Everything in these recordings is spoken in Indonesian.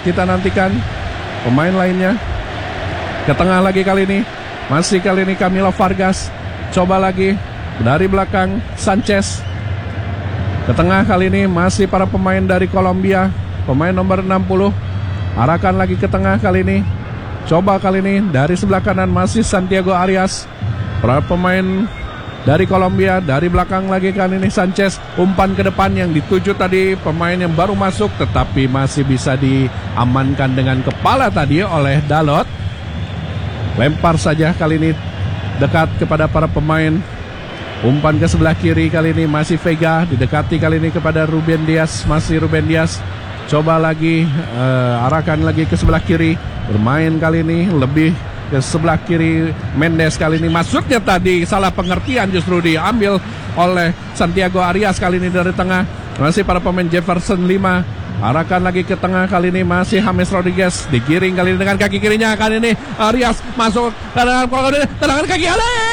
kita nantikan pemain lainnya. Ke tengah lagi kali ini. Masih kali ini Camilo Vargas. Coba lagi dari belakang Sanchez. Ke tengah kali ini masih para pemain dari Kolombia. Pemain nomor 60. Arahkan lagi ke tengah kali ini. Coba kali ini dari sebelah kanan masih Santiago Arias. Para pemain dari Kolombia, dari belakang lagi kali ini Sanchez. Umpan ke depan yang dituju tadi pemain yang baru masuk, tetapi masih bisa diamankan dengan kepala tadi oleh Dalot. Lempar saja kali ini dekat kepada para pemain. Umpan ke sebelah kiri kali ini masih Vega. Didekati kali ini kepada Ruben Dias. Masih Ruben Dias. Coba lagi arahkan lagi ke sebelah kiri. Bermain kali ini lebih ke sebelah kiri. Mendes kali ini maksudnya tadi salah pengertian, justru diambil oleh Santiago Arias kali ini dari tengah. Masih para pemain Jefferson 5. Arahkan lagi ke tengah kali ini masih James Rodriguez. Digiring kali ini dengan kaki kirinya. Kali ini Arias masuk tendangan kaki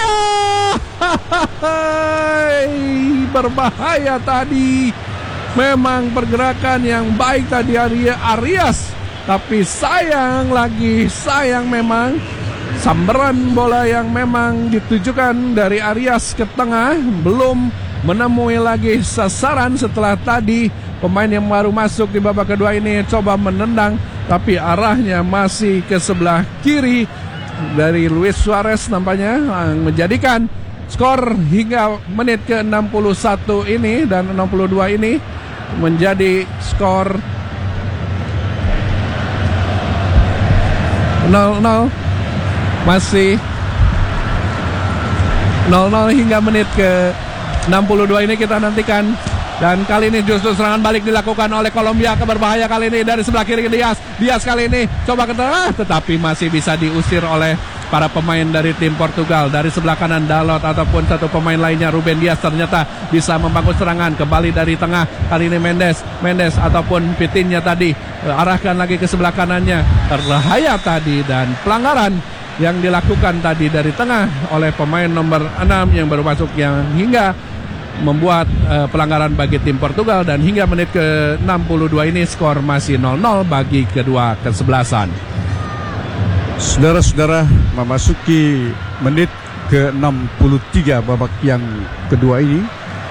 berbahaya tadi. Memang pergerakan yang baik tadi Arias, tapi sayang memang sambaran bola yang memang ditujukan dari Arias ke tengah belum menemui lagi sasaran. Setelah tadi pemain yang baru masuk di babak kedua ini coba menendang, tapi arahnya masih ke sebelah kiri dari Luis Suarez nampaknya, menjadikan skor hingga menit ke 61 ini dan 62 ini menjadi skor 0-0. Masih 0-0 hingga menit ke 62 ini kita nantikan. Dan kali ini justru serangan balik dilakukan oleh Kolombia. Berbahaya kali ini dari sebelah kiri Dias. Dias kali ini coba ke tengah, tetapi masih bisa diusir oleh para pemain dari tim Portugal. Dari sebelah kanan Dalot ataupun satu pemain lainnya Ruben Dias ternyata bisa membangun serangan. Kembali dari tengah kali ini Mendes ataupun Vitinha tadi. Arahkan lagi ke sebelah kanannya. Berbahaya tadi dan pelanggaran yang dilakukan tadi dari tengah oleh pemain nomor 6 yang baru masuk, yang hingga membuat pelanggaran bagi tim Portugal. Dan hingga menit ke 62 ini skor masih 0-0 bagi kedua kesebelasan. Saudara-saudara, memasuki menit ke 63 babak yang kedua ini.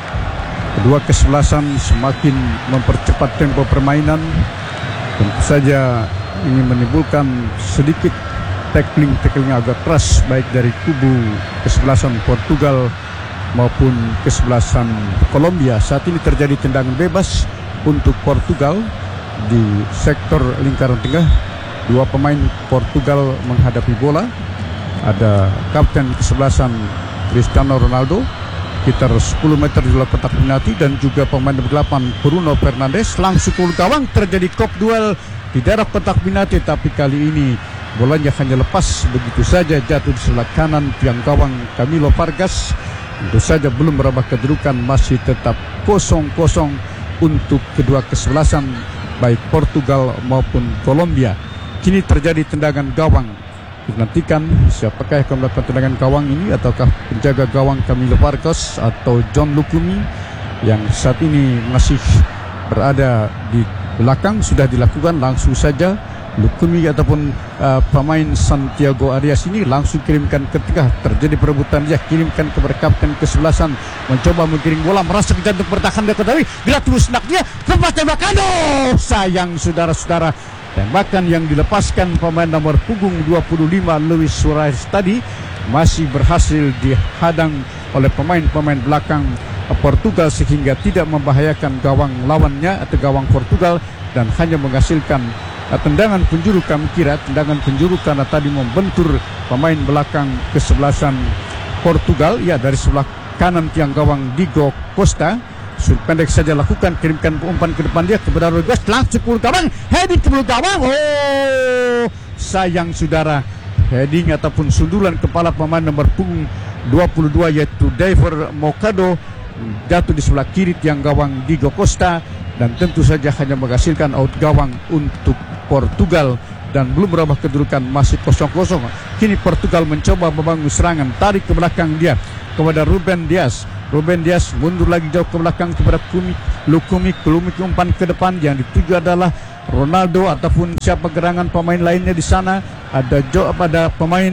Kedua kesebelasan semakin mempercepat tempo permainan. Tentu saja ini menimbulkan sedikit tackling agak keras baik dari kubu kesebelasan Portugal maupun kesebelasan Kolombia. Saat ini terjadi tendangan bebas untuk Portugal di sektor lingkaran tengah. Dua pemain Portugal menghadapi bola. Ada kapten kesebelasan Cristiano Ronaldo sekitar 10 meter di luar kotak penalti, dan juga pemain nomor 8 Bruno Fernandes. Langsung ke gawang, terjadi kop duel di daerah kotak penalti, tapi kali ini bolanya hanya lepas begitu saja, jatuh di sebelah kanan tiang gawang Camilo Vargas. Tentu saja belum merubah kedudukan, masih tetap 0-0 untuk kedua kesebelasan baik Portugal maupun Kolombia. Kini terjadi tendangan gawang. Nantikan siapakah yang akan melakukan tendangan gawang ini, ataukah penjaga gawang Camilo Vargas atau John Lukumi yang saat ini masih berada di belakang. Sudah dilakukan langsung saja. Lukumi ataupun pemain Santiago Arias ini langsung kirimkan ke tengah. Terjadi perebutan, dia kirimkan kepada kapten kesebelasan, mencoba menggiring bola, merasa jantung bertahan dia ketahui, gerak terus naknya, tempat tembakan. Sayang saudara-saudara, tembakan yang dilepaskan pemain nomor punggung 25 Luis Suarez tadi masih berhasil dihadang oleh pemain-pemain belakang Portugal sehingga tidak membahayakan gawang lawannya atau gawang Portugal, dan hanya menghasilkan tendangan penjuru. Kami kira tendangan penjuru karena tadi membentur pemain belakang kesebelasan Portugal, ya, dari sebelah kanan tiang gawang Diego Costa. Sudut pendek saja lakukan, kirimkan umpan ke depan dia kepada Rodriguez, langsung ke gawang, heading ke gawang. Sayang saudara, heading ataupun sundulan kepala pemain nomor punggung 22 yaitu David Mocado jatuh di sebelah kiri tiang gawang Diego Costa, dan tentu saja hanya menghasilkan out gawang untuk Portugal, dan belum berubah kedudukan, masih 0-0. Kini Portugal mencoba membangun serangan, tarik ke belakang dia kepada Ruben Dias. Ruben Dias mundur lagi jauh ke belakang kepada Lukumi umpan ke depan. Yang dituju adalah Ronaldo ataupun siapa gerangan pemain lainnya di sana. Ada pemain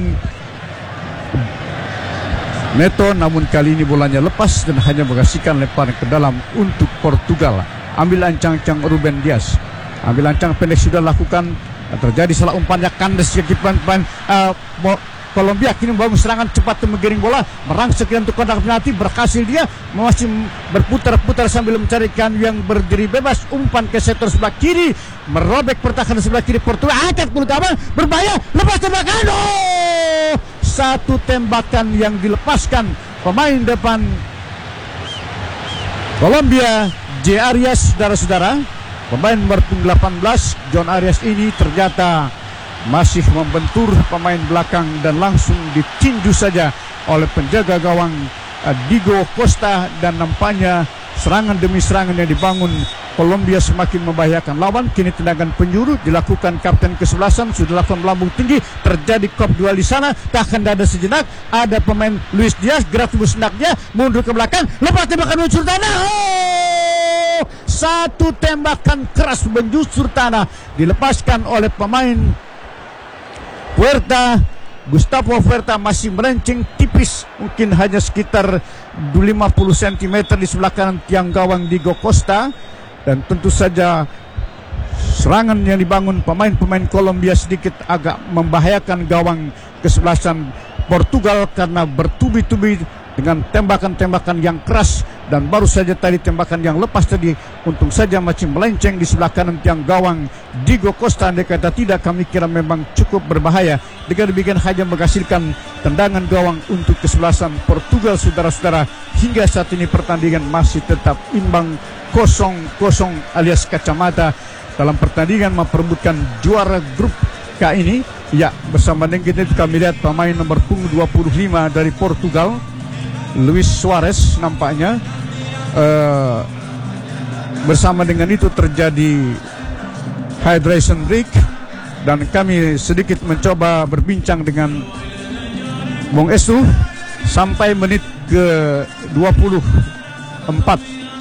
Neto, namun kali ini bolanya lepas dan hanya menghasilkan lemparan ke dalam untuk Portugal. Ambil ancang-ancang Ruben Dias. Ambil ancang pendek sudah lakukan. Terjadi salah umpannya kandas ke pemain Kolombia. Kini membangun serangan cepat menggiring bola, merangsek untuk kotak penalti. Berhasil dia, masih berputar-putar sambil mencarikan yang berdiri bebas. Umpan ke sektor sebelah kiri, merobek pertahanan sebelah kiri Portugal. Angkat kulit abang, berbahaya, lepas tembakan. Satu tembakan yang dilepaskan pemain depan Kolombia, J. Arias, saudara-saudara. Pemain nomor 18 John Arias ini ternyata masih membentur pemain belakang dan langsung ditinju saja oleh penjaga gawang Diego Costa. Dan nampaknya serangan demi serangan yang dibangun Kolombia semakin membahayakan lawan. Kini tendangan penjuru dilakukan kapten ke-11, sudah lakukan melambung tinggi. Terjadi kop duel di sana, tahan dada sejenak. Ada pemain Luis Diaz gerak tubuh senaknya, mundur ke belakang, lepas tembakan menyusur tanah. Satu tembakan keras menjusur tanah dilepaskan oleh pemain Huerta. Gustavo Huerta masih melenceng tipis, mungkin hanya sekitar 50 cm di sebelah kanan tiang gawang Diego Costa. Dan tentu saja serangan yang dibangun pemain-pemain Kolombia sedikit agak membahayakan gawang kesebelasan Portugal karena bertubi-tubi dengan tembakan-tembakan yang keras. Dan baru saja tadi tembakan yang lepas tadi untung saja masih melenceng di sebelah kanan tiang gawang Diego Costa. Andai kata tidak, kami kira memang cukup berbahaya. Dengan demikian hanya menghasilkan tendangan gawang untuk kesebelasan Portugal, saudara-saudara. Hingga saat ini pertandingan masih tetap imbang 0-0 alias kacamata dalam pertandingan memperebutkan juara grup K ini. Ya, bersama dengan kita kami lihat pemain nomor punggung 25 dari Portugal, Luis Suarez, nampaknya bersama dengan itu terjadi hydration break. Dan kami sedikit mencoba berbincang dengan Bung Esu sampai menit ke 24.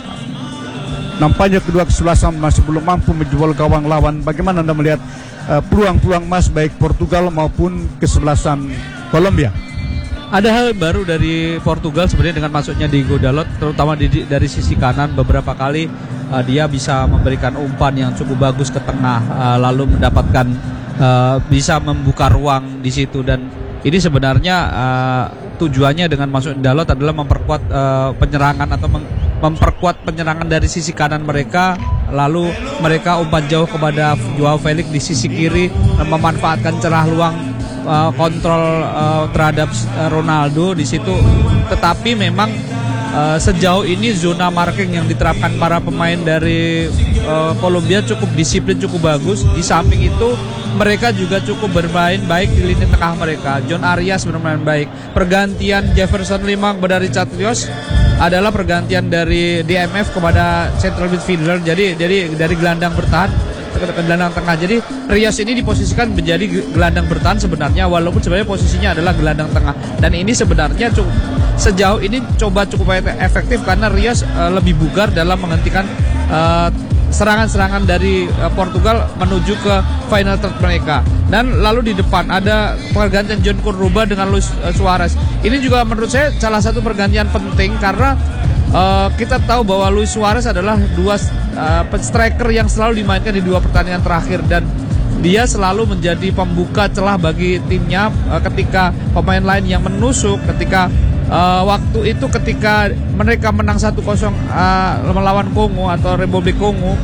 Nampaknya kedua kesebelasan masih belum mampu menjebol gawang lawan. Bagaimana Anda melihat peluang-peluang emas baik Portugal maupun kesebelasan Kolombia? Ada hal baru dari Portugal sebenarnya dengan masuknya Diego Dalot, terutama dari sisi kanan. Beberapa kali dia bisa memberikan umpan yang cukup bagus ke tengah, lalu mendapatkan bisa membuka ruang di situ. Dan ini sebenarnya tujuannya dengan masuk Dalot adalah memperkuat penyerangan atau memperkuat penyerangan dari sisi kanan mereka. Lalu mereka umpan jauh kepada Joao Felix di sisi kiri, memanfaatkan celah luang kontrol terhadap Ronaldo di situ. Tetapi memang sejauh ini zona marking yang diterapkan para pemain dari Kolombia cukup disiplin, cukup bagus. Di samping itu mereka juga cukup bermain baik di lini tengah mereka. John Arias bermain baik. Pergantian Jefferson Limang kepada Richard Rios adalah pergantian dari DMF kepada central midfielder. Jadi dari gelandang bertahan ke gelandang tengah. Jadi Rios ini diposisikan menjadi gelandang bertahan sebenarnya, walaupun sebenarnya posisinya adalah gelandang tengah. Dan ini sebenarnya sejauh ini cukup efektif karena Rios lebih bugar dalam menghentikan serangan-serangan dari Portugal menuju ke final third mereka. Dan lalu di depan ada pergantian John Cordoba dengan Luis Suarez. Ini juga menurut saya salah satu pergantian penting karena kita tahu bahwa Luis Suarez adalah dua striker yang selalu dimainkan di dua pertandingan terakhir, dan dia selalu menjadi pembuka celah bagi timnya ketika pemain lain yang menusuk. Ketika waktu itu ketika mereka menang 1-0 melawan Kongo atau Republik Kongo,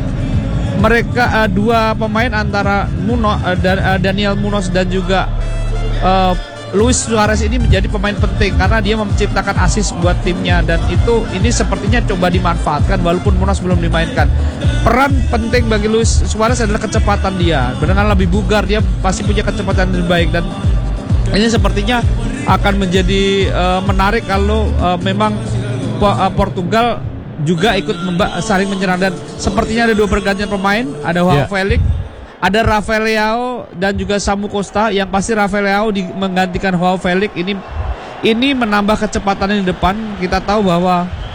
mereka dua pemain antara Daniel Munoz dan juga Luis Suarez ini menjadi pemain penting karena dia menciptakan assist buat timnya. Dan ini sepertinya coba dimanfaatkan walaupun Munoz belum dimainkan. Peran penting bagi Luis Suarez adalah kecepatan dia. Dengan lebih bugar, dia pasti punya kecepatan yang lebih baik. Dan ini sepertinya akan menjadi menarik kalau memang Portugal juga ikut saling menyerang. Dan sepertinya ada dua pergantian pemain, ada Joao Felix, ada Rafael Leao dan juga Samu Costa. Yang pasti Rafael Leao menggantikan Joao Felix. Ini menambah kecepatan di depan. Kita tahu bahwa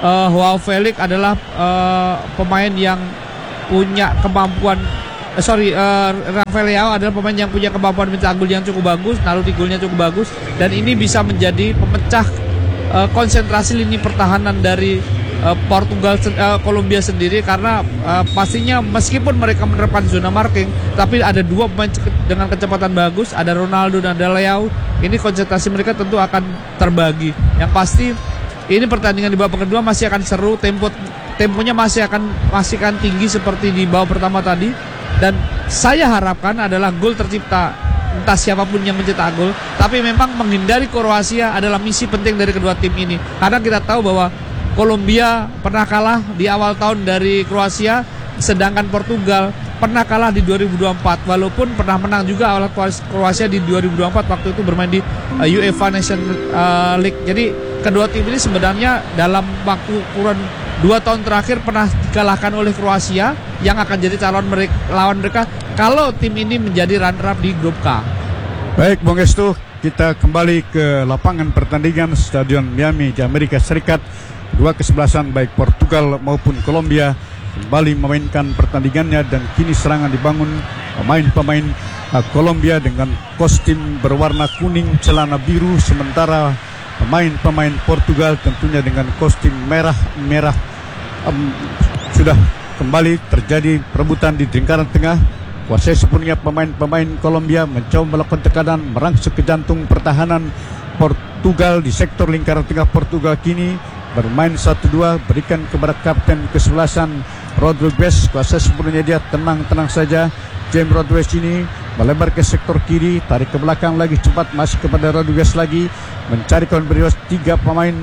Joao Felix adalah pemain yang punya kemampuan Rafael Leao adalah pemain yang punya kemampuan mencetak gol yang cukup bagus, naruh di golnya cukup bagus, dan ini bisa menjadi pemecah konsentrasi lini pertahanan dari Kolombia sendiri, karena pastinya meskipun mereka menerapkan zona marking, tapi ada dua pemain dengan kecepatan bagus, ada Ronaldo dan ada Leao. Ini konsentrasi mereka tentu akan terbagi. Yang pasti ini pertandingan di babak kedua masih akan seru, temponya masih akan tinggi seperti di babak pertama tadi, dan saya harapkan adalah gol tercipta. Entah siapapun yang mencetak gol, tapi memang menghindari Kroasia adalah misi penting dari kedua tim ini, karena kita tahu bahwa Kolombia pernah kalah di awal tahun dari Kroasia, sedangkan Portugal pernah kalah di 2024, walaupun pernah menang juga awal Kroasia di 2024 waktu itu bermain di UEFA Nations League. Jadi kedua tim ini sebenarnya dalam waktu kurun 2 tahun terakhir pernah dikalahkan oleh Kroasia yang akan jadi lawan mereka kalau tim ini menjadi runner-up di grup K. Baik, Bung Estu, kita kembali ke lapangan pertandingan Stadion Miami di Amerika Serikat. Dua kesebelasan baik Portugal maupun Kolombia kembali memainkan pertandingannya, dan kini serangan dibangun pemain-pemain Kolombia dengan kostum berwarna kuning, celana biru, sementara pemain-pemain Portugal tentunya dengan kostum merah. Sudah kembali terjadi perebutan di lingkaran tengah. Kuasai sepenuhnya pemain-pemain Kolombia mencoba melakukan tekanan, merangsek ke jantung pertahanan Portugal di sektor lingkaran tengah. Portugal kini bermain 1-2, berikan kepada kapten kesebelasan Rodriguez. Kuasa sepenuhnya dia, tenang saja. James Rodriguez ini melebar ke sektor kiri, tarik ke belakang lagi cepat, masih kepada Rodriguez lagi, mencari kawan beriwas. 3 pemain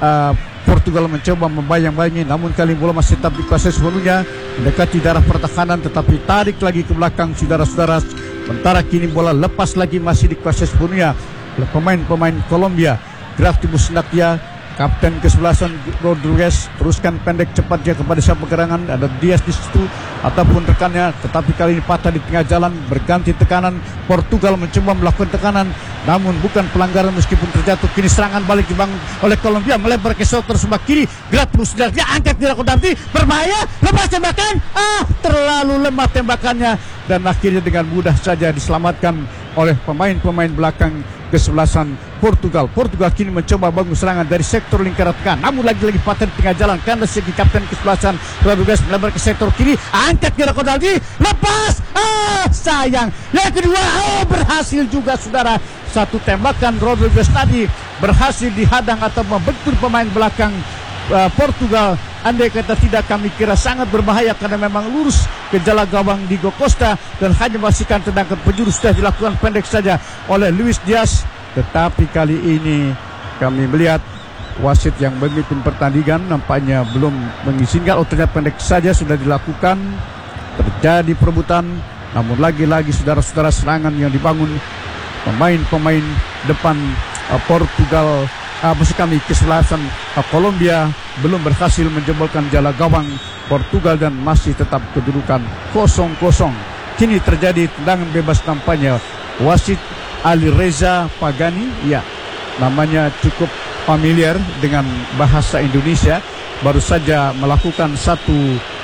Portugal mencoba membayang-bayangi, namun kali bola masih tetap dikuasai sepenuhnya, mendekati darah pertahanan, tetapi tarik lagi ke belakang saudara-saudara. Sementara kini bola lepas lagi, masih dikuasai sepenuhnya oleh pemain-pemain Kolombia. Graf Timus Natia, kapten kesebelasan Rodriguez, teruskan pendek cepat dia kepada siapa gerangan, ada Diaz di situ ataupun rekannya, tetapi kali ini patah di tengah jalan, berganti tekanan. Portugal mencoba melakukan tekanan, namun bukan pelanggaran meskipun terjatuh. Kini serangan balik dibangun oleh Kolombia, melebar ke sektor sebelah kiri. Graf Timus Natia angkat tidak kondanti, berbahaya, lepas tembakan, terlalu lemah tembakannya, dan akhirnya dengan mudah saja diselamatkan oleh pemain-pemain belakang kesebelasan Portugal. Portugal kini mencoba bangun serangan dari sektor lingkaran tengah, namun lagi-lagi patah di tengah jalan karena segi kapten kesebelasan Rodriguez melebar ke sektor kiri, angkat kira lagi, lepas, sayang. Yang kedua, berhasil juga saudara. Satu tembakan Rodriguez tadi berhasil dihadang atau membentur pemain belakang Portugal. Andai kata tidak, kami kira sangat berbahaya karena memang lurus ke jala gawang Diego Costa dan hanya memastikan tendangan penjuru sudah dilakukan pendek saja oleh Luis Diaz. Tetapi kali ini kami melihat wasit yang memimpin pertandingan nampaknya belum mengizinkan. Ternyata pendek saja sudah dilakukan, terjadi perebutan, namun lagi-lagi saudara-saudara serangan yang dibangun pemain-pemain depan Portugal, maksud kami kesebelasan Kolombia belum berhasil menjebolkan jala gawang Portugal dan masih tetap kedudukan 0-0. Kini terjadi tendangan bebas nampaknya. Wasit Ali Reza Pagani, ya namanya cukup familiar dengan bahasa Indonesia, baru saja melakukan satu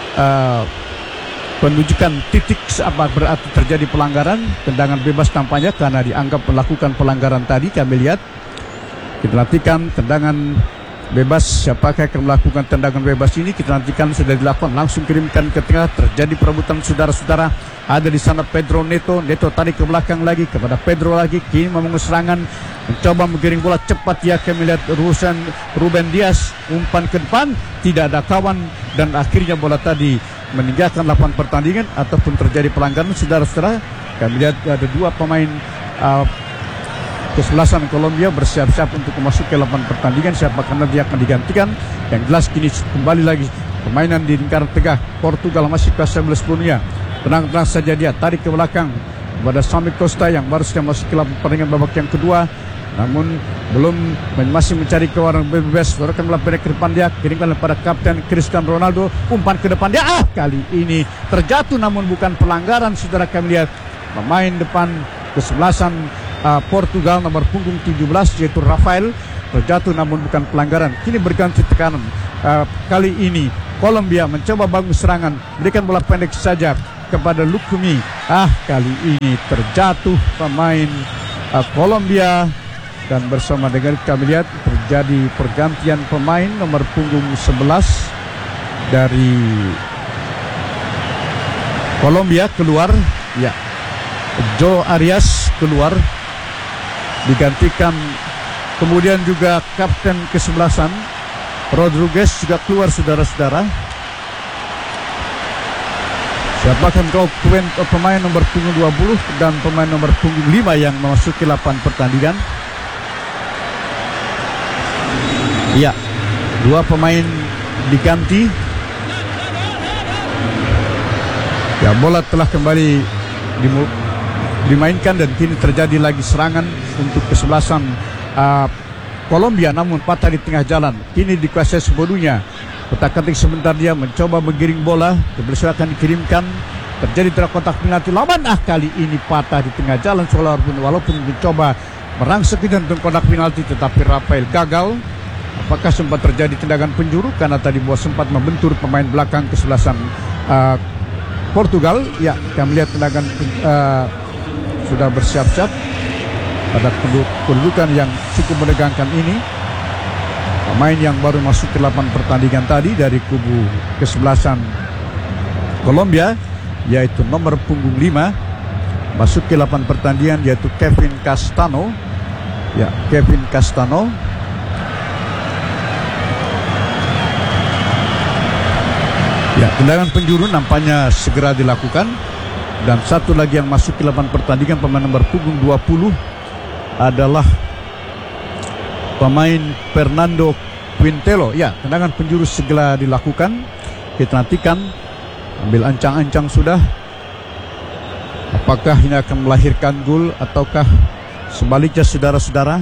penunjukan titik apa berarti terjadi pelanggaran. Tendangan bebas tampaknya karena dianggap melakukan pelanggaran tadi. Kami lihat, kita nantikan tendangan bebas, siapakah yang akan melakukan tendangan bebas ini, kita nantikan. Sudah dilakukan, langsung kirimkan ke tengah, terjadi perebutan saudara-saudara. Ada di sana Pedro Neto tarik ke belakang lagi kepada Pedro lagi, kini membangun serangan, mencoba menggiring bola cepat. Ya, kami lihat Ruben Dias umpan ke depan, tidak ada kawan, dan akhirnya bola tadi meninggalkan lapangan pertandingan ataupun terjadi pelanggaran saudara-saudara. Kami lihat ada 2 pemain kesebelasan Kolombia bersiap-siap untuk memasuki lapangan pertandingan. Siapa karena dia akan digantikan. Yang jelas kini kembali lagi permainan di lingkaran tengah. Portugal masih kuasa sepenuhnya. Tenang-tenang saja dia, tarik ke belakang kepada Sammy Costa yang baru saja masuk ke lapangan pertandingan babak yang kedua, namun belum, masih mencari kewarang bebas. Dorongkan bola pendek ke depan dia, kirimkan kepada kapten Cristiano Ronaldo, umpan ke depan dia, kali ini terjatuh namun bukan pelanggaran. Saudara, kami lihat pemain depan kesebelasan Portugal nomor punggung 17 yaitu Rafael terjatuh namun bukan pelanggaran. Kini berganti tekanan kali ini Kolombia mencoba bangun serangan, berikan bola pendek saja kepada Lukumi. Kali ini terjatuh pemain Kolombia, dan bersama dengan kami lihat terjadi pergantian pemain. Nomor punggung 11 dari Kolombia keluar, ya, Joe Arias keluar, digantikan kemudian juga kapten ke-11 Rodriguez juga keluar, saudara-saudara. Siapakah kau pemain nomor punggung 20 dan pemain nomor punggung 5 yang memasuki lapangan pertandingan? Ya, 2 pemain diganti. Ya, bola telah kembali dimainkan dan kini terjadi lagi serangan untuk kesebelasan Kolombia, namun patah di tengah jalan. Kini dikuasai sepenuhnya. Kotak-katik sebentar dia mencoba menggiring bola, kebersihan akan dikirimkan. Terjadi terkotak penalti lawan. Kali ini patah di tengah jalan, walaupun mencoba merangsek ke jantung kotak penalti, tetapi Rafael gagal. Apakah sempat terjadi tendangan penjuru karena tadi bola sempat membentur pemain belakang kesebelasan Portugal? Ya, kita melihat tendangan sudah bersiap-siap pada kedudukan yang cukup menegangkan ini. Pemain yang baru masuk ke lapangan pertandingan tadi dari kubu kesebelasan Kolombia, yaitu nomor punggung 5, masuk ke lapangan pertandingan, yaitu Kevin Castano. Ya, Kevin Castano. Ya, tendangan penjuru nampaknya segera dilakukan. Dan satu lagi yang masuk ke lapangan pertandingan, pemain nomor punggung 20 adalah pemain Fernando Quintelo. Ya, tendangan penjuru segera dilakukan. Kita nantikan, ambil ancang-ancang sudah. Apakah ini akan melahirkan gol ataukah sebaliknya, saudara-saudara?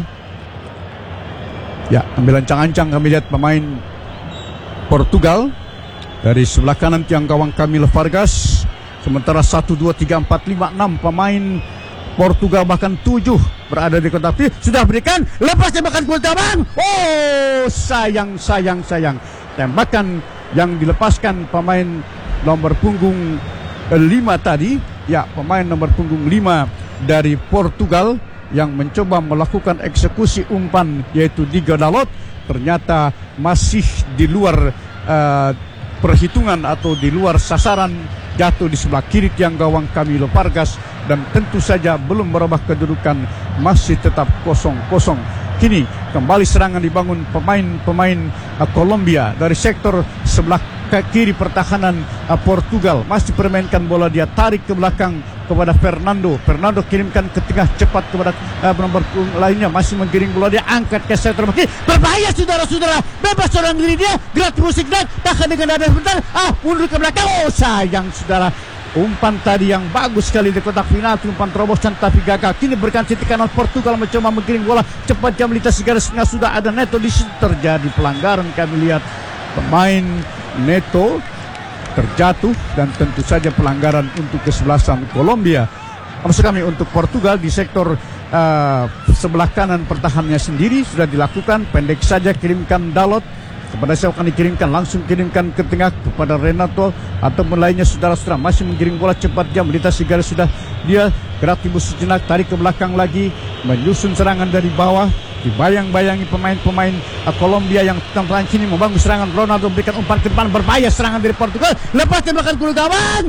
Ya, ambil ancang-ancang. Kami lihat pemain Portugal dari sebelah kanan tiang gawang Camilo Vargas. Sementara 1, 2, 3, 4, 5, 6 pemain Portugal, bahkan 7 berada di kotak penalti. Sudah berikan, lepas tembakan gol tabang. Sayang. Tembakan yang dilepaskan pemain nomor punggung 5 tadi. Ya, pemain nomor punggung 5 dari Portugal yang mencoba melakukan eksekusi umpan, yaitu Diego Dalot, ternyata masih di luar perhitungan atau di luar sasaran, jatuh di sebelah kiri tiang gawang Camilo Vargas, dan tentu saja belum merubah kedudukan, masih tetap 0-0. Kini kembali serangan dibangun pemain Kolombia dari sektor sebelah kiri pertahanan Portugal. Masih permainkan bola, dia tarik ke belakang kepada Fernando kirimkan ke tengah cepat kepada nomor lainnya, masih menggiring bola, dia angkat ke sektor kiri. Berbahaya, saudara-saudara, bebas seorang diri dia, gerak musik dan tahan dengan dada sebentar, mundur ke belakang. Sayang, saudara. Umpan tadi yang bagus sekali di kotak penalti, umpan terobosan tapi gagal. Kini berganti ke kanan Portugal, mencoba menggiring bola cepat, jam lintas garis tengah, sudah ada Neto di situ. Terjadi pelanggaran, kami lihat pemain Neto terjatuh, dan tentu saja pelanggaran untuk kesebelasan Kolombia. Maksud kami untuk Portugal di sektor sebelah kanan pertahanannya sendiri sudah dilakukan. Pendek saja, kirimkan Dalot kepada siapa akan dikirimkan, langsung kirimkan ke tengah kepada Renato ataupun lainnya, saudara-saudara. Masih menggiring bola cepat, jam lintas garis sudah dia gerak timbul sejenak, tarik ke belakang lagi, menyusun serangan dari bawah. Dibayang-bayangi pemain-pemain Kolombia yang tentang kini membangun serangan. Ronaldo berikan umpan ke depan, berbahaya serangan dari Portugal, lepas tembakan gol gawang.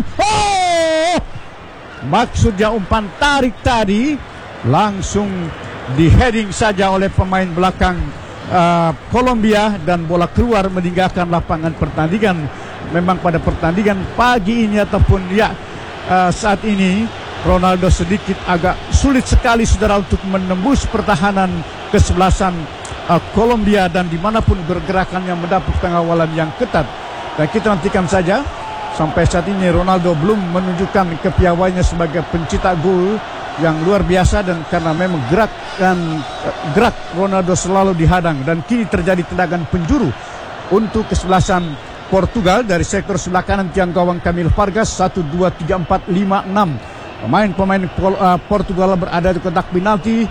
Maksudnya umpan tarik tadi langsung di heading saja oleh pemain belakang Kolombia, dan bola keluar meninggalkan lapangan pertandingan. Memang pada pertandingan pagi ini ataupun saat ini Ronaldo sedikit agak sulit sekali, saudara, untuk menembus pertahanan kesebelasan Kolombia, dan dimanapun bergerakannya mendapat pengawalan yang ketat. Dan kita nantikan saja. Sampai saat ini Ronaldo belum menunjukkan kepiawaiannya sebagai pencetak gol yang luar biasa, dan karena memang gerak Ronaldo selalu dihadang. Dan kini terjadi tendangan penjuru untuk kesebelasan Portugal dari sektor sebelah kanan tiang gawang Camilo Vargas. 1, 2, 3, 4, 5, 6 pemain Portugal berada di kotak penalti.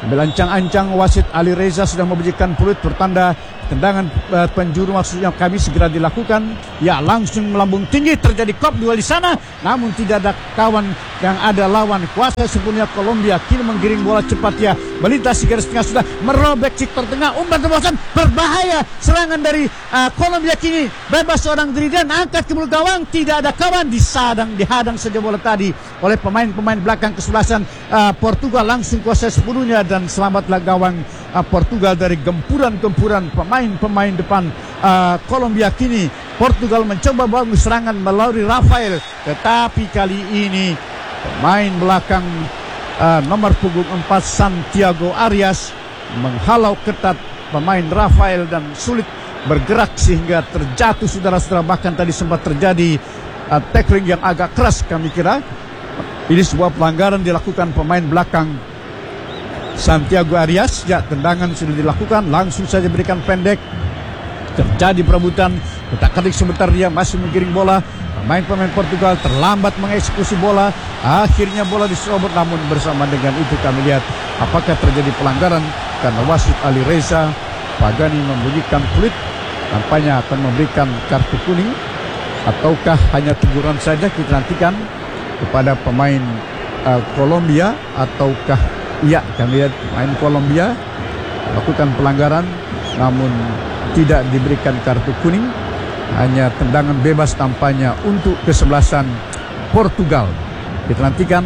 Belancang-ancang wasit Ali Reza sudah membunyikan peluit bertanda tendangan penjuru maksudnya kami segera dilakukan. Ya, langsung melambung tinggi, terjadi kop duel di sana, namun tidak ada kawan yang ada lawan. Kuasa sepenuhnya Kolombia kini menggiring bola cepat ya, melintasi garis tengah sudah merobek sektor tengah, umpan terobosan berbahaya. Serangan dari Kolombia kini bebas seorang diri dan angkat ke mulut gawang, tidak ada kawan, dihadang saja bola tadi oleh pemain-pemain belakang kesebelasan Portugal. Langsung kuasa sepenuhnya dan selamatlah gawang Portugal dari gempuran-gempuran pemain depan Kolombia. Kini Portugal mencoba bangun serangan melalui Rafael, tetapi kali ini pemain belakang nomor punggung 4 Santiago Arias menghalau ketat pemain Rafael dan sulit bergerak sehingga terjatuh saudara-saudara. Bahkan tadi sempat terjadi tackling yang agak keras. Kami kira ini sebuah pelanggaran dilakukan pemain belakang Santiago Arias. Ya, tendangan sudah dilakukan, langsung saja berikan pendek, terjadi perebutan. Kita ketik sebentar, dia masih menggiring bola. Pemain-pemain Portugal terlambat mengeksekusi bola, akhirnya bola diserobot. Namun bersama dengan itu kami lihat apakah terjadi pelanggaran karena wasit Ali Reza Pagani membunyikan peluit, nampaknya akan memberikan kartu kuning ataukah hanya teguran saja. Kita nantikan kepada pemain Kolombia, ataukah iya, kami lihat pemain Kolombia lakukan pelanggaran namun tidak diberikan kartu kuning, hanya tendangan bebas tampaknya untuk kesebelasan Portugal. Kita nantikan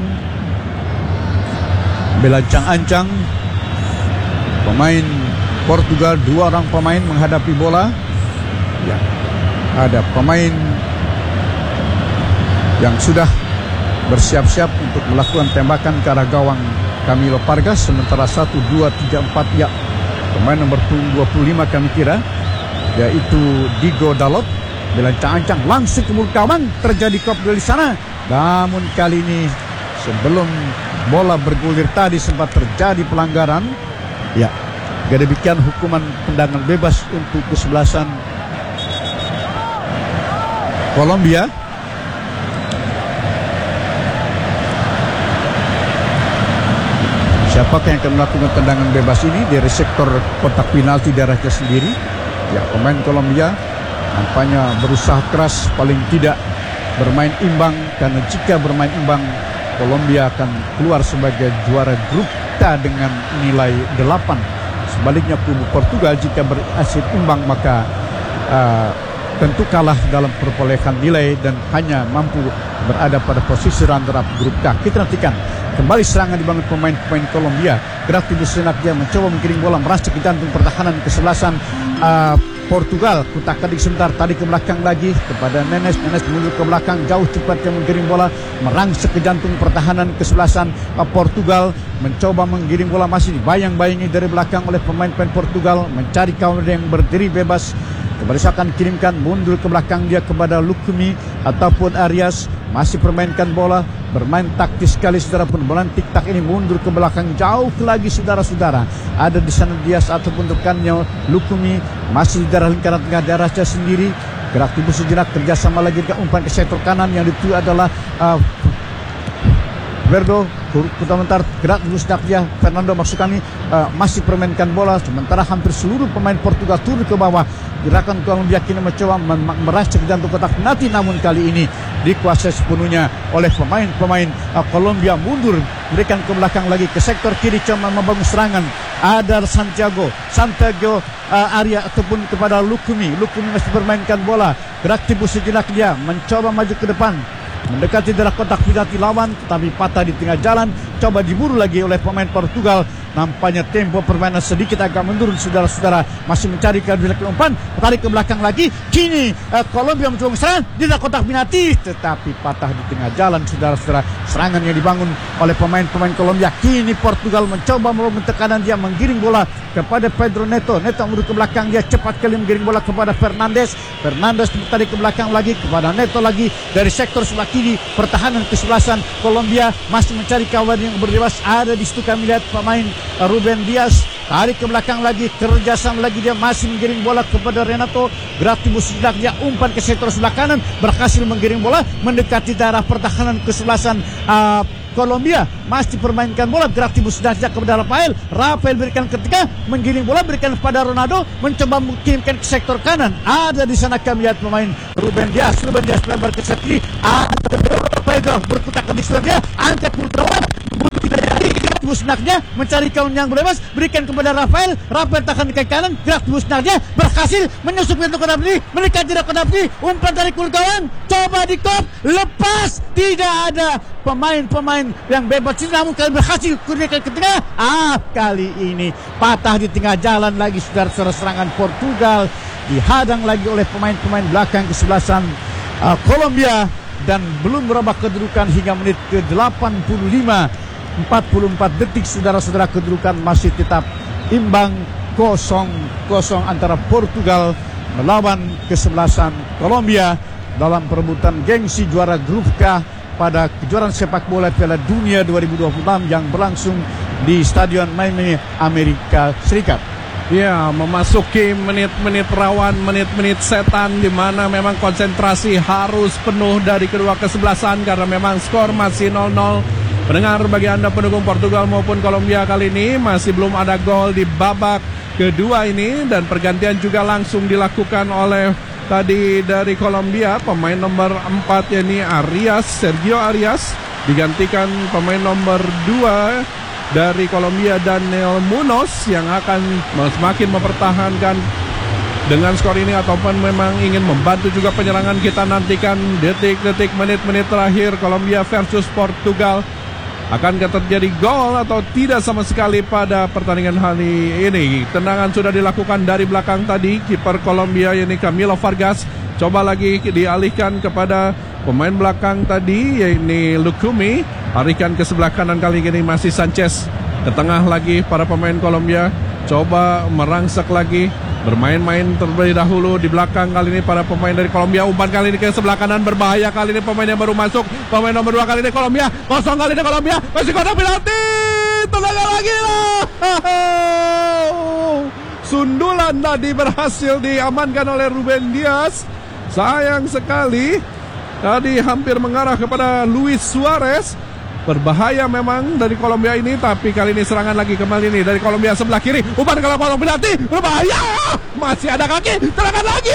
belancang-ancang pemain Portugal, 2 orang pemain menghadapi bola. Ya, ada pemain yang sudah bersiap-siap untuk melakukan tembakan ke arah gawang Camilo Vargas, sementara 1, 2, 3, 4 ya pemain nomor 25 kami kira, yaitu Diego Dalot. Belancang-ancang langsung ke mulut gawang, terjadi kop duel di sana. Namun kali ini sebelum bola bergulir tadi sempat terjadi pelanggaran. Ya, demikian hukuman tendangan bebas untuk kesebelasan Kolombia. Siapakah yang akan melakukan tendangan bebas ini dari sektor kotak penalti daerahnya sendiri? Ya, pemain Kolombia nampaknya berusaha keras paling tidak bermain imbang, karena jika bermain imbang Kolombia akan keluar sebagai juara grup K dengan nilai 8. Sebaliknya kubu Portugal jika berhasil imbang maka tentu kalah dalam perolehan nilai dan hanya mampu berada pada posisi runner-up grup K. Kita nantikan kembali serangan dibangun pemain-pemain Kolombia. Gerak tubuh sejenak dia mencoba menggiring bola merasuk ke jantung pertahanan kesebelasan Portugal. Kutak-katik sebentar, tadi ke belakang lagi kepada Nenes. Nenes mundur ke belakang jauh cepat yang menggiring bola merangsek ke jantung pertahanan kesebelasan Portugal. Mencoba menggiring bola, masih dibayang-bayangi dari belakang oleh pemain-pemain Portugal, mencari kawan yang berdiri bebas. Kembali akan kirimkan mundur ke belakang dia kepada Lukumi ataupun Arias. Masih permainkan bola, bermain taktis sekali saudara. Pun bola tik-tak ini mundur ke belakang jauh lagi saudara-saudara. Ada di sana Dias ataupun rekannya Lukumi masih di daerah lingkaran tengah daerahnya sendiri. Gerak tubuh sejenak, kerjasama lagi ke umpan ke sektor kanan yang itu adalah Verdo. Komentar gerak tubuh sejenak dia Fernando maksud kami masih permainkan bola, sementara hampir seluruh pemain Portugal turun ke bawah. Gerakan Kolombia kini mencoba meracik jantung kotak penalti, namun kali ini dikuasai sepenuhnya oleh pemain-pemain Kolombia. Mundur, berikan ke belakang lagi ke sektor kiri, coba membangun serangan. Ada Santiago Arya ataupun kepada Lukumi. Lukumi masih bermainkan bola, gerak tubuh sejenak dia mencoba maju ke depan, mendekati daerah kotak penalti lawan, tetapi patah di tengah jalan. Coba diburu lagi oleh pemain Portugal. Nampaknya tempo permainan sedikit agak menurun saudara-saudara. Masih mencari ke umpan, tarik ke belakang lagi. Kini Kolombia mencoba serangan di daerah kotak penalti, tetapi patah di tengah jalan saudara-saudara. Serangan yang dibangun oleh pemain-pemain Kolombia. Kini Portugal mencoba membangun tekanan, dia menggiring bola kepada Pedro Neto. Neto mundur ke belakang, dia cepat kali menggiring bola kepada Fernandes. Fernandes tarik ke belakang lagi kepada Neto lagi dari sektor sebelah kiri. Pertahanan kesebelasan Kolombia masih mencari kawan yang berdewasa. Ada di situ kami lihat pemain Ruben Dias, tarik ke belakang lagi, kerjasama lagi, dia masih menggiring bola kepada Renato. Gerak tubuh sejenak dia umpan ke sektor sebelah kanan, berhasil menggiring bola mendekati daerah pertahanan kesebelasan Kolombia masih permainkan bola, Grativus Nasja kepada Rafael berikan ke tengah, menggiring bola, berikan kepada Ronaldo, mencoba mengirimkan ke sektor kanan. Ada di sana kami lihat pemain Ruben Dias melebar ke sebelah kiri, ada berkutak di sebelah, angkat Kurtawan, Grativus Nasja mencari kawan yang bebas, berikan kepada Rafael tahan ke kanan, Grativus Nasja berhasil menyusup pintu kotak penalti, mereka tidak kotak penalti, umpan dari Kurtawan, coba di kop, lepas, tidak ada pemain yang bebas, namun kali berhasil kurniakan ke tengah. Kali ini patah di tengah jalan lagi, saudara-saudara. Serangan Portugal dihadang lagi oleh pemain-pemain belakang kesebelasan Kolombia, dan belum merubah kedudukan hingga menit ke-85. 44 detik, saudara-saudara, kedudukan masih tetap imbang 0-0 antara Portugal melawan kesebelasan Kolombia dalam perebutan gengsi juara grup K pada kejuaraan sepak bola Piala Dunia 2026 yang berlangsung di Stadion Miami, Amerika Serikat. Ya, memasuki menit-menit rawan, menit-menit setan, di mana memang konsentrasi harus penuh dari kedua kesebelasan karena memang skor masih 0-0. Pendengar, bagi Anda pendukung Portugal maupun Kolombia, kali ini masih belum ada gol di babak kedua ini, dan pergantian juga langsung dilakukan oleh tadi dari Kolombia, pemain nomor 4 yakni Sergio Arias, digantikan pemain nomor 2 dari Kolombia, Daniel Munoz, yang akan semakin mempertahankan dengan skor ini ataupun memang ingin membantu juga penyerangan. Kita nantikan detik-detik, menit-menit terakhir Kolombia versus Portugal. Akankah terjadi gol atau tidak sama sekali pada pertandingan hari ini? Tendangan sudah dilakukan dari belakang tadi, kiper Kolombia yakni Camilo Vargas. Coba lagi dialihkan kepada pemain belakang tadi yakni Lukumi. Alihkan ke sebelah kanan, kali ini masih Sanchez. Ke tengah lagi para pemain Kolombia. Coba merangsek lagi, bermain-main terlebih dahulu di belakang. Kali ini para pemain dari Kolombia, umpan kali ini ke sebelah kanan, berbahaya kali ini pemain yang baru masuk, pemain nomor 2 kali ini Kolombia, kosong kali ini Kolombia, masih kotak penalti, tendangan lagi lah. Sundulan tadi berhasil diamankan oleh Ruben Dias. Sayang sekali, tadi hampir mengarah kepada Luis Suarez. Berbahaya memang dari Kolombia ini, tapi kali ini serangan lagi kembali nih dari Kolombia sebelah kiri. Umpan ke kotak penalti, berbahaya. Masih ada kaki, serangan lagi.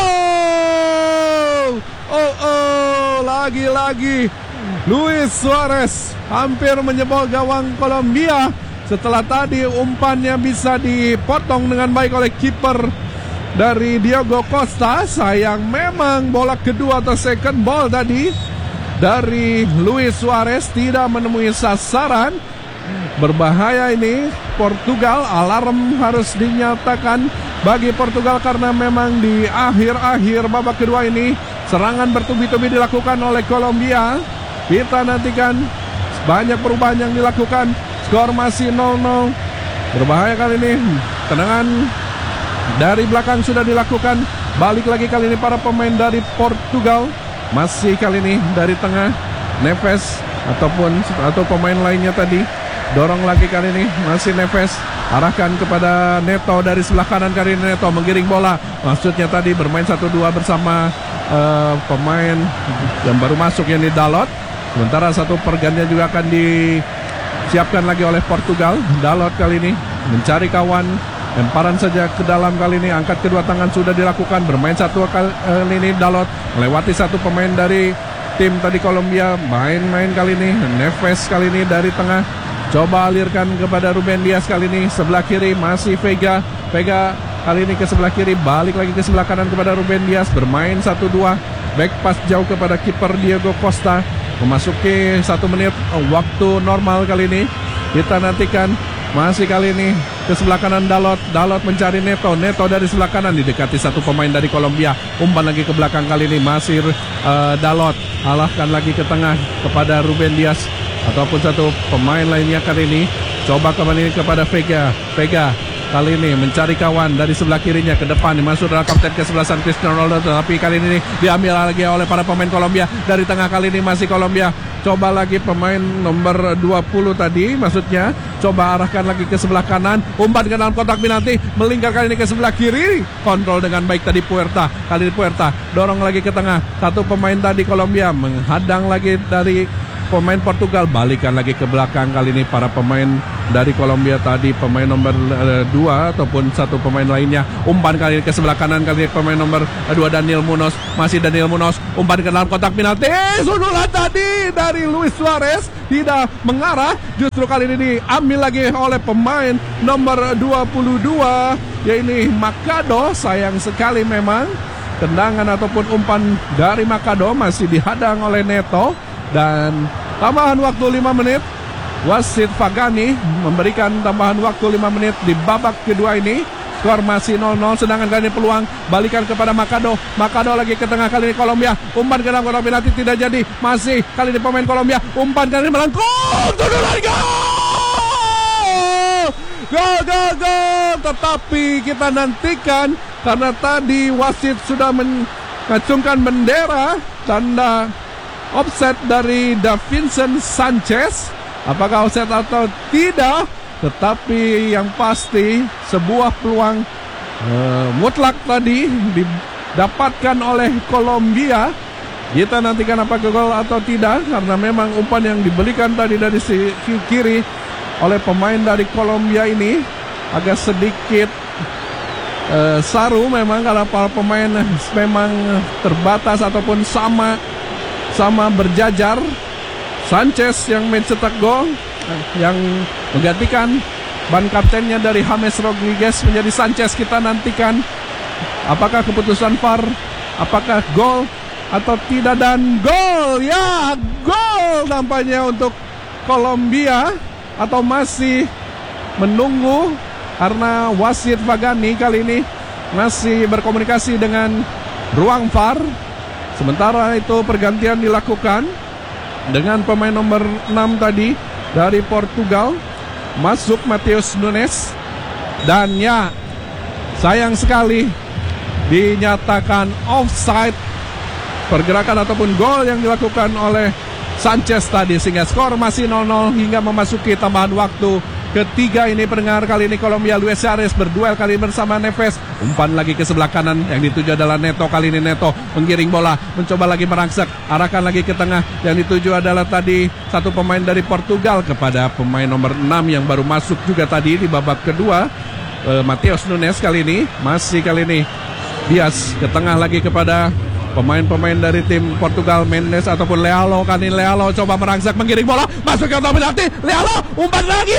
Lagi-lagi Luis Suarez hampir menyebol gawang Kolombia setelah tadi umpannya bisa dipotong dengan baik oleh kiper dari Diego Costa. Sayang memang bola kedua atau second ball tadi dari Luis Suarez tidak menemui sasaran. Berbahaya ini Portugal, alarm harus dinyatakan bagi Portugal karena memang di akhir-akhir babak kedua ini serangan bertubi-tubi dilakukan oleh Kolombia. Kita nantikan banyak perubahan yang dilakukan. Skor masih 0-0. Berbahaya kali ini, tendangan dari belakang sudah dilakukan. Balik lagi kali ini para pemain dari Portugal. Masih kali ini dari tengah Neves atau pemain lainnya tadi. Dorong lagi kali ini masih Neves. Arahkan kepada Neto dari sebelah kanan, kali ini Neto menggiring bola. Maksudnya tadi bermain 1-2 bersama pemain yang baru masuk yakni Dalot. Sementara satu pergantian juga akan disiapkan lagi oleh Portugal. Dalot kali ini mencari kawan. Lemparan saja ke dalam kali ini, angkat kedua tangan sudah dilakukan. Bermain satu kali ini Dalot melewati satu pemain dari tim tadi Kolombia. Main-main kali ini Neves kali ini dari tengah. Coba alirkan kepada Ruben Dias kali ini sebelah kiri masih Vega. Vega kali ini ke sebelah kiri, balik lagi ke sebelah kanan kepada Ruben Dias. Bermain 1-2, back pass jauh kepada kiper Diego Costa. Memasuki 1 menit waktu normal kali ini. Kita nantikan masih kali ini ke sebelah kanan Dalot mencari Neto dari sebelah kanan, didekati satu pemain dari Kolombia. Umpan lagi ke belakang kali ini masih Dalot. Alahkan lagi ke tengah kepada Ruben Dias ataupun satu pemain lainnya kali ini. Coba kembali kepada Vega kali ini mencari kawan dari sebelah kirinya ke depan, masuk adalah kapten kesebelasan Cristiano Ronaldo, tapi kali ini diambil lagi oleh para pemain Kolombia. Dari tengah kali ini masih Kolombia. Coba lagi pemain nomor 20 tadi, maksudnya coba arahkan lagi ke sebelah kanan, umpan ke dalam kotak penalti, melingkar kali ini ke sebelah kiri, kontrol dengan baik tadi Puerta. Kali ini Puerta dorong lagi ke tengah, satu pemain tadi Kolombia menghadang lagi dari pemain Portugal. Balikan lagi ke belakang kali ini para pemain dari Kolombia tadi, pemain nomor 2 ataupun satu pemain lainnya. Umpan kali ini ke sebelah kanan, kali ini pemain nomor 2 Daniel Munoz. Masih Daniel Munoz, umpan ke dalam kotak penalti. Sundulan tadi dari Luis Suarez tidak mengarah, justru kali ini diambil lagi oleh pemain nomor 22, yaitu Makado. Sayang sekali memang tendangan ataupun umpan dari Makado masih dihadang oleh Neto. Dan tambahan waktu 5 menit, wasit Fagani memberikan tambahan waktu 5 menit di babak kedua ini. Skor masih 0-0, sedangkan kali ini peluang balikan kepada Makado. Makado lagi ke tengah, kali ini Kolombia, umpan ke dalam kotak penalti tidak jadi. Masih kali ini pemain Kolombia, umpan kali ini melengkung, sundulan, gol. Tetapi kita nantikan karena tadi wasit sudah mengacungkan bendera tanda offset dari Davinson Sanchez. Apakah offset atau tidak? Tetapi yang pasti sebuah peluang mutlak tadi didapatkan oleh Kolombia. Kita nantikan apakah gol atau tidak, karena memang umpan yang diberikan tadi dari sisi kiri oleh pemain dari Kolombia ini agak sedikit saru memang, karena para pemain memang terbatas ataupun sama berjajar. Sanchez yang mencetak gol, yang menggantikan ban kaptennya dari James Rodriguez menjadi Sanchez. Kita nantikan apakah keputusan VAR, apakah gol atau tidak, dan gol, ya gol nampaknya untuk Kolombia, atau masih menunggu karena wasit Fagani kali ini masih berkomunikasi dengan ruang VAR. Sementara itu pergantian dilakukan dengan pemain nomor 6 tadi dari Portugal, masuk Matheus Nunes. Dan ya, sayang sekali dinyatakan offside pergerakan ataupun gol yang dilakukan oleh Sanchez tadi, sehingga skor masih 0-0 hingga memasuki tambahan waktu ketiga ini. Pendengar, kali ini Kolombia, Luis Suarez berduel kali ini bersama Neves. Umpan lagi ke sebelah kanan, yang dituju adalah Neto. Kali ini Neto menggiring bola, mencoba lagi merangsek, arahkan lagi ke tengah. Yang dituju adalah tadi satu pemain dari Portugal kepada pemain nomor 6 yang baru masuk juga tadi di babak kedua, Matheus Nunes. Kali ini masih Dias ke tengah lagi kepada pemain-pemain dari tim Portugal, Mendes ataupun Lealo. Kali ini Lealo coba merangsek, menggiring bola, masuk ke kotak penalti. Lealo umpan lagi,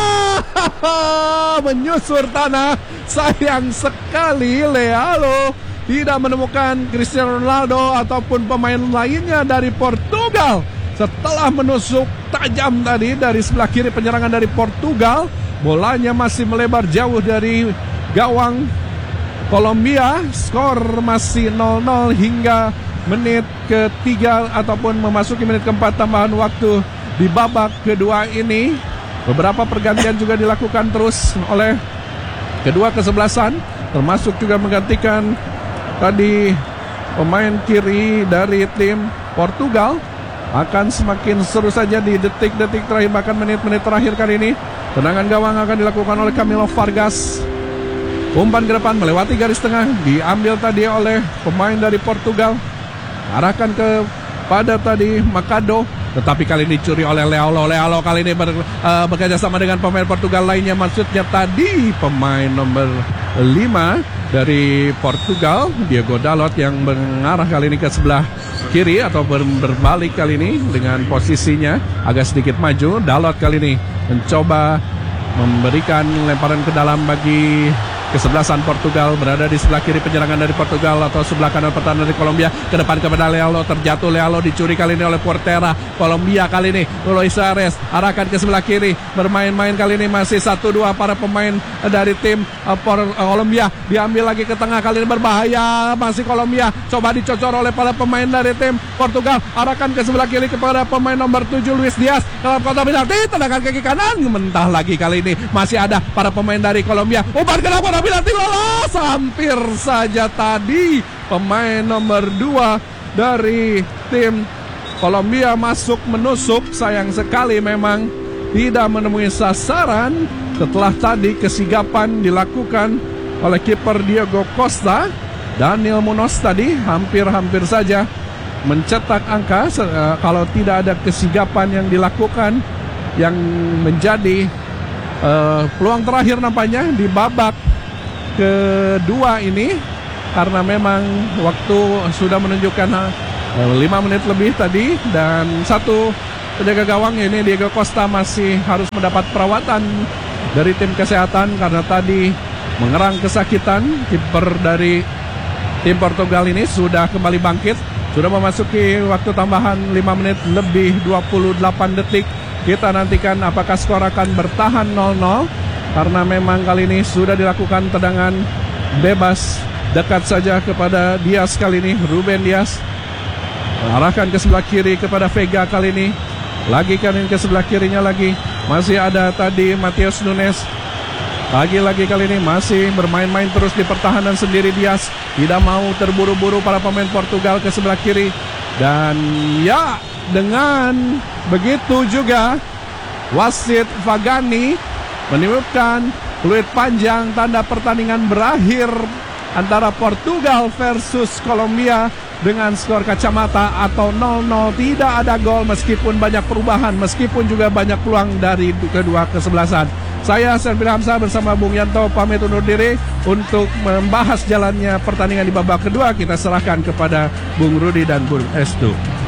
menyusur tanah. Sayang sekali Lealo tidak menemukan Cristiano Ronaldo ataupun pemain lainnya dari Portugal. Setelah menusuk tajam tadi dari sebelah kiri penyerangan dari Portugal, bolanya masih melebar jauh dari gawang Kolombia. Skor masih 0-0 hingga menit ketiga ataupun memasuki menit keempat tambahan waktu di babak kedua ini. Beberapa pergantian juga dilakukan terus oleh kedua kesebelasan, termasuk juga menggantikan tadi pemain kiri dari tim Portugal. Akan semakin seru saja di detik-detik terakhir, bahkan menit-menit terakhir kali ini. Tendangan gawang akan dilakukan oleh Camilo Vargas. Umpan ke depan melewati garis tengah, diambil tadi oleh pemain dari Portugal, arahkan kepada tadi Makado, tetapi kali ini dicuri oleh Lealo. Lealo kali ini bekerja sama dengan pemain Portugal lainnya, maksudnya tadi pemain nomor 5 dari Portugal, Diogo Dalot, yang mengarah kali ini ke sebelah kiri atau berbalik kali ini dengan posisinya agak sedikit maju. Dalot kali ini mencoba memberikan lemparan ke dalam bagi kesebelasan Portugal, berada di sebelah kiri penyerangan dari Portugal atau sebelah kanan pertahanan dari Kolombia. Ke depan kepada Lealo, terjatuh Lealo, dicuri kali ini oleh Portera. Kolombia kali ini Luis Suarez arahkan ke sebelah kiri, bermain-main kali ini masih 1-2 para pemain dari tim Kolombia. Diambil lagi ke tengah, kali ini berbahaya, masih Kolombia, coba dicocor oleh para pemain dari tim Portugal. Arahkan ke sebelah kiri kepada pemain nomor 7 Luis Diaz dalam kotak penalti, tendangan kaki kanan, mentah lagi kali ini masih ada para pemain dari Kolombia. Umpan ke dalam penalti, lolos, hampir saja tadi pemain nomor 2 dari tim Kolombia masuk menusuk. Sayang sekali memang tidak menemui sasaran setelah tadi kesigapan dilakukan oleh kiper Diego Costa. Daniel Munoz tadi hampir saja mencetak angka kalau tidak ada kesigapan yang dilakukan yang menjadi peluang terakhir nampaknya di babak kedua ini, karena memang waktu sudah menunjukkan 5 menit lebih tadi, dan satu penjaga gawang ini Diego Costa masih harus mendapat perawatan dari tim kesehatan karena tadi mengerang kesakitan. Kiper dari tim Portugal ini sudah kembali bangkit, sudah memasuki waktu tambahan 5 menit lebih 28 detik. Kita nantikan apakah skor akan bertahan 0-0, karena memang kali ini sudah dilakukan tendangan bebas dekat saja kepada Diaz kali ini. Ruben Diaz arahkan ke sebelah kiri kepada Vega kali ini. Lagi kanin ke sebelah kirinya lagi. Masih ada tadi Matheus Nunes. Lagi-lagi kali ini masih bermain-main terus di pertahanan sendiri Diaz. Tidak mau terburu-buru para pemain Portugal ke sebelah kiri. Dan ya, dengan begitu juga wasit Vagani meniupkan peluit panjang, tanda pertandingan berakhir antara Portugal versus Kolombia dengan skor kacamata atau 0-0. Tidak ada gol meskipun banyak perubahan, meskipun juga banyak peluang dari kedua kesebelasan. Saya Serbil Hamzah bersama Bung Yanto pamit undur diri. Untuk membahas jalannya pertandingan di babak kedua, kita serahkan kepada Bung Rudi dan Bung Estu.